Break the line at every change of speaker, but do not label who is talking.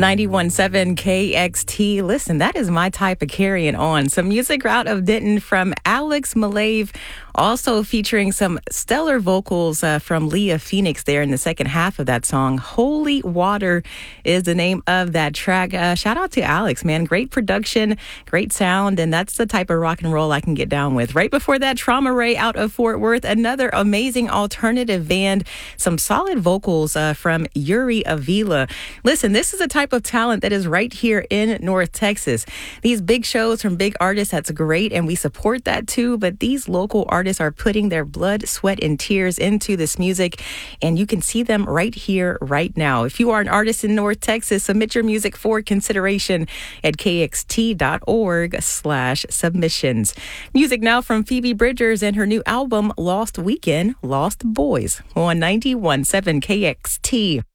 91.7 KXT. Listen, that is my type of carrying on. Some music out of Denton from Alex Malave, also featuring some stellar vocals from Leah Phoenix there in the second half of that song. Holy Water is the name of that track. Shout out to Alex, man. Great production, great sound, and that's the type of rock and roll I can get down with. Right before that, Trauma Ray out of Fort Worth, another amazing alternative band. Some solid vocals from Yuri Avila. Listen, this is a type of talent that is right here in North Texas. These big shows from big artists, that's great, and we support that too, but these local artists are putting their blood, sweat, and tears into this music, and you can see them right here, right now. If you are an artist in North Texas, submit your music for consideration at kxt.org/submissions. Music now from Phoebe Bridgers and her new album, Lost Weekend, Lost Boys, on 91.7 KXT.